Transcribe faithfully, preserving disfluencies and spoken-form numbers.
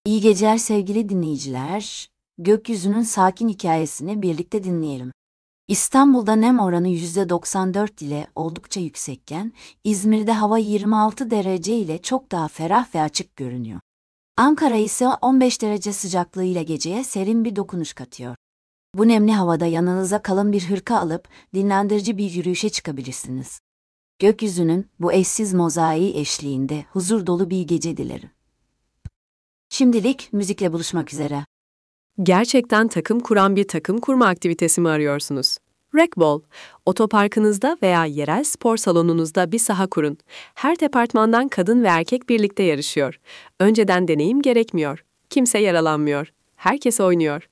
İyi geceler sevgili dinleyiciler. Gökyüzünün sakin hikayesini birlikte dinleyelim. İstanbul'da nem oranı yüzde doksan dört ile oldukça yüksekken, İzmir'de hava yirmi altı derece ile çok daha ferah ve açık görünüyor. Ankara ise on beş derece sıcaklığıyla geceye serin bir dokunuş katıyor. Bu nemli havada yanınıza kalın bir hırka alıp dinlendirici bir yürüyüşe çıkabilirsiniz. Gökyüzünün bu eşsiz mozaiği eşliğinde huzur dolu bir gece dilerim. Şimdilik müzikle buluşmak üzere. Gerçekten takım kuran bir takım kurma aktivitesi mi arıyorsunuz? Racquetball, otoparkınızda veya yerel spor salonunuzda bir saha kurun. Her departmandan kadın ve erkek birlikte yarışıyor. Önceden deneyim gerekmiyor. Kimse yaralanmıyor. Herkes oynuyor.